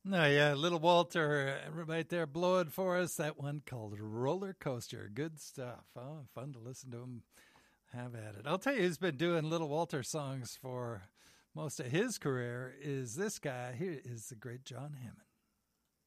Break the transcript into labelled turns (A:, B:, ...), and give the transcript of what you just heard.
A: No, yeah, Little Walter right there blowing for us. That one called Roller Coaster. Good stuff. Oh, fun to listen to him. Have at it. I'll tell you who's been doing Little Walter songs for most of his career is this guy. Here is the great John Hammond.